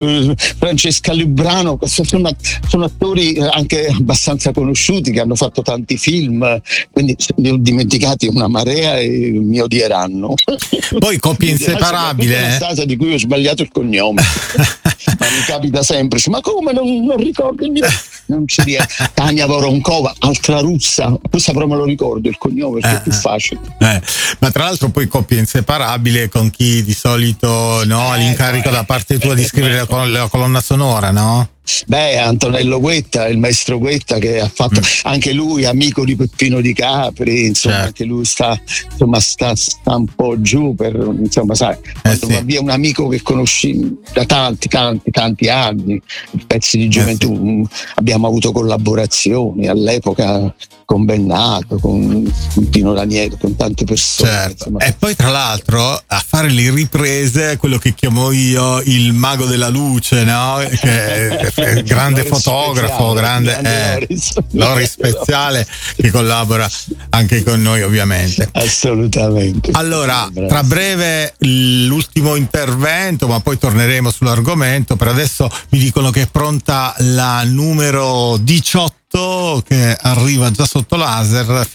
Francesca Lubrano, sono attori anche abbastanza conosciuti che hanno fatto tanti film, quindi ne ho dimenticati una marea e mi odieranno. Poi coppia inseparabile. Anastasia, di cui ho sbagliato il cognome. Ma mi capita sempre, ma come non ricordo il mio? Non ci riesco. Tania Voronkova, altra russa, questa però me lo ricordo il cognome perché è più facile. Ma tra l'altro poi coppia inseparabile con chi di solito ha l'incarico da parte tua di scrivere la colonna sonora, no? Beh, Antonello Guetta, il maestro Guetta, che ha fatto anche lui amico di Peppino Di Capri, insomma, certo. Anche lui sta un po' giù per, insomma, sai, quando va via un amico che conosci da tanti anni, pezzi di gioventù, abbiamo avuto collaborazioni all'epoca con Bennato, con Pino Daniele, con tante persone. Certo. E poi tra l'altro a fare le riprese, quello che chiamo io il mago della luce, no? Che è grande fotografo, grande Loris Speziale, che collabora anche con noi ovviamente. Assolutamente. Allora, tra breve l'ultimo intervento, ma poi torneremo sull'argomento. Per adesso mi dicono che è pronta la numero 18 che arriva già sotto laser.